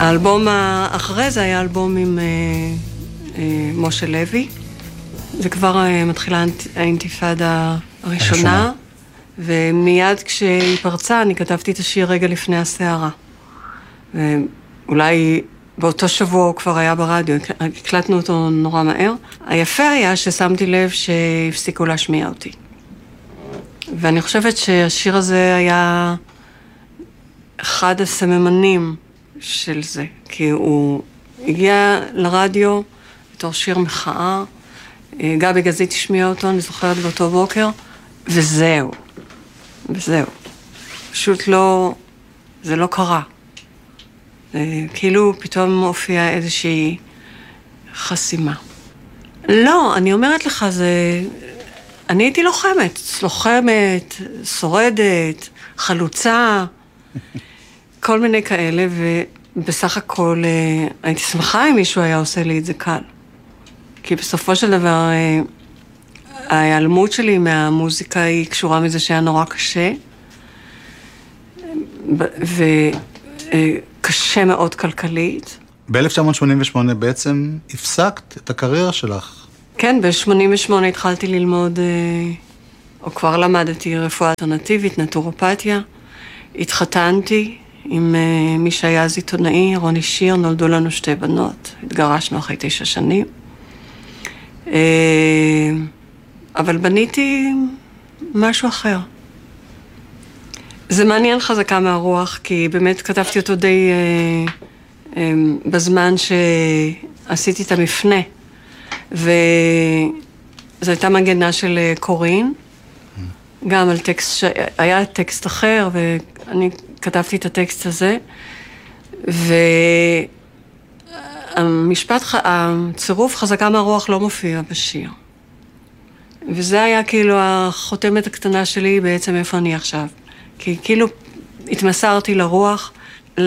האלבום האחרי זה היה אלבום עם משה לוי. זה כבר מתחילה האינתיפאדה הראשונה. ומיד כשהיא פרצה, אני כתבתי את השיר רגע לפני הסערה. ואולי באותו שבוע הוא כבר היה ברדיו, הקלטנו אותו נורא מהר. היפה היה ששמתי לב שהפסיקו להשמיע אותי. ואני חושבת שהשיר הזה היה אחד הסממנים של זה, כי הוא הגיע לרדיו בתור שיר מחאה, גבי גזית השמיע אותו, אני זוכרת באותו בוקר, וזהו. פשוט לא, זה לא קרה. כאילו פתאום הופיעה איזושהי חסימה. לא, אני אומרת לך, אני הייתי לוחמת, שורדת, חלוצה, כל מיני כאלה, ובסך הכל הייתי שמחה אם מישהו היה עושה לי את זה קל. כי בסופו של דבר, ההיעלמות שלי מהמוזיקה היא קשורה מזה שהיה נורא קשה, וקשה מאוד כלכלית. ב-1988 בעצם הפסקת את הקריירה שלך. כן, ב-88 התחלתי ללמוד, או כבר למדתי רפואה אלטרנטיבית, נטורופתיה. התחתנתי עם מי שהיה אז עיתונאי, רוני שיר, נולדו לנו 2 בנות, התגרשנו אחרי 9 שנים. אבל בניתי משהו אחר. זה מעניין חזקה מהרוח, כי באמת כתבתי אותו די בזמן שעשיתי את המפנה. וזו הייתה מנגנה של קורין, גם על טקסט, היה טקסט אחר, ואני כתבתי את הטקסט הזה, הצירוף חזקה מהרוח לא מופיע בשיר. וזה היה כאילו החותמת הקטנה שלי בעצם איפה אני עכשיו. כי כאילו התמסרתי לרוח,